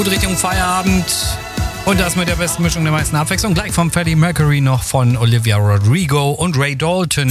Richtung Feierabend. Und das mit der besten Mischung der meisten Abwechslung. Gleich vom Freddie Mercury noch von Olivia Rodrigo und Ray Dalton.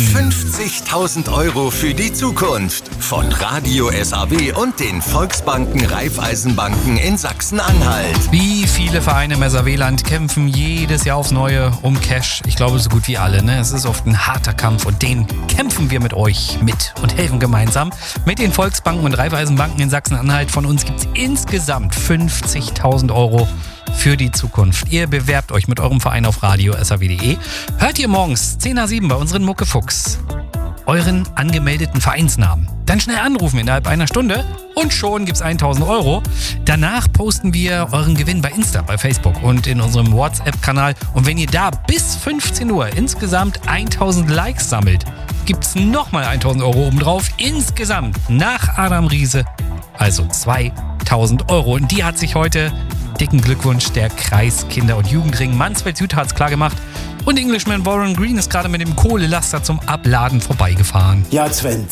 50.000 € für die Zukunft. Von Radio SAW und den Volksbanken Raiffeisenbanken in Sachsen-Anhalt. Wie viele Vereine im SAW-Land kämpfen jedes Jahr aufs Neue um Cash? Ich glaube, so gut wie alle. Ne? Es ist oft ein harter Kampf und den kämpfen wir mit euch mit und helfen gemeinsam. Mit den Volksbanken und Raiffeisenbanken in Sachsen-Anhalt. Von uns gibt es insgesamt 50.000 € für die Zukunft. Ihr bewerbt euch mit eurem Verein auf Radio SAW.de. Hört ihr morgens 10 nach 7 bei unseren Muckefuchs euren angemeldeten Vereinsnamen. Dann schnell anrufen innerhalb einer Stunde und schon gibt's 1.000 €. Danach posten wir euren Gewinn bei Insta, bei Facebook und in unserem WhatsApp-Kanal. Und wenn ihr da bis 15 Uhr insgesamt 1.000 Likes sammelt, gibt's nochmal 1.000 € obendrauf. Insgesamt nach Adam Riese, also 2.000 €. Und die hat sich heute, dicken Glückwunsch, der Kreis Kinder- und Jugendring Mansfeld-Süd hat's klar gemacht. Und Englishman Warren Green ist gerade mit dem Kohlelaster zum Abladen vorbeigefahren. Ja, Sven,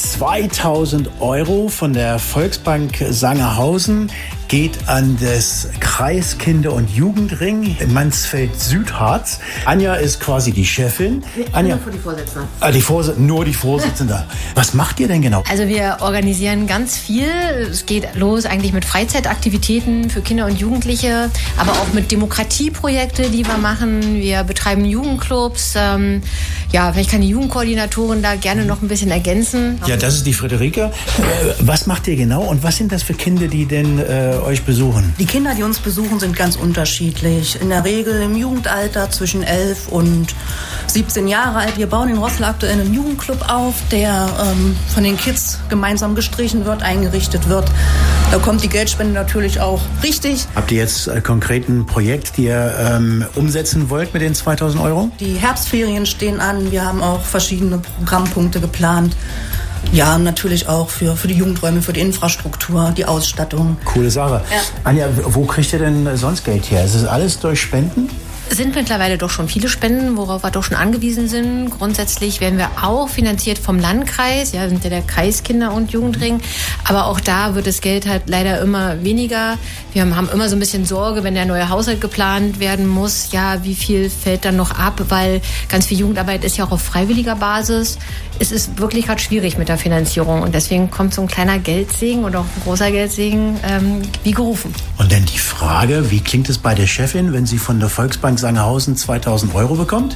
2.000 € von der Volksbank Sangerhausen geht an das Kreis Kinder- und Jugendring in Mansfeld-Südharz. Anja ist quasi die Chefin. Anja, nur für die Vorsitzende. Nur die Vorsitzende. Was macht ihr denn genau? Also wir organisieren ganz viel. Es geht los eigentlich mit Freizeitaktivitäten für Kinder und Jugendliche, aber auch mit Demokratieprojekte, die wir machen. Wir betreiben Jugendclubs. Vielleicht kann die Jugendkoordinatorin da gerne noch ein bisschen ergänzen. Ja, das ist die Friederike. Was macht ihr genau und was sind das für Kinder, die denn euch besuchen? Die Kinder, die uns besuchen, sind ganz unterschiedlich. In der Regel im Jugendalter zwischen 11 und 17 Jahre alt. Wir bauen in Roßla aktuell einen Jugendclub auf, der von den Kids gemeinsam gestrichen wird, eingerichtet wird. Da kommt die Geldspende natürlich auch richtig. Habt ihr jetzt konkret ein Projekt, die ihr umsetzen wollt mit den 2.000 €? Die Herbstferien stehen an. Wir haben auch verschiedene Programmpunkte geplant. Ja, natürlich auch für die Jugendräume, für die Infrastruktur, die Ausstattung. Coole Sache. Ja. Anja, wo kriegt ihr denn sonst Geld her? Ist das alles durch Spenden? Es sind mittlerweile doch schon viele Spenden, worauf wir doch schon angewiesen sind. Grundsätzlich werden wir auch finanziert vom Landkreis, ja, sind ja der Kreis Kinder- und Jugendring. Aber auch da wird das Geld halt leider immer weniger. Wir haben immer so ein bisschen Sorge, wenn der neue Haushalt geplant werden muss, ja, wie viel fällt dann noch ab, weil ganz viel Jugendarbeit ist ja auch auf freiwilliger Basis. Es ist wirklich gerade schwierig mit der Finanzierung und deswegen kommt so ein kleiner Geldsegen oder auch ein großer Geldsegen wie gerufen. Und dann die Frage, wie klingt es bei der Chefin, wenn sie von der Volksbank Sangerhausen 2.000 € bekommt?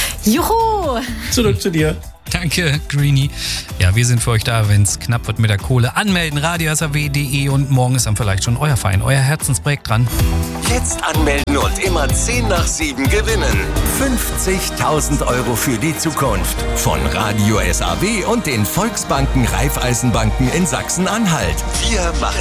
Juhu! Zurück zu dir. Danke, Greenie. Ja, wir sind für euch da, wenn es knapp wird mit der Kohle. Anmelden, radiosaw.de und morgen ist dann vielleicht schon euer Verein, euer Herzensprojekt dran. Jetzt anmelden und immer 10 nach 7 gewinnen. 50.000 € für die Zukunft. Von Radio SAW und den Volksbanken Raiffeisenbanken in Sachsen-Anhalt. Wir machen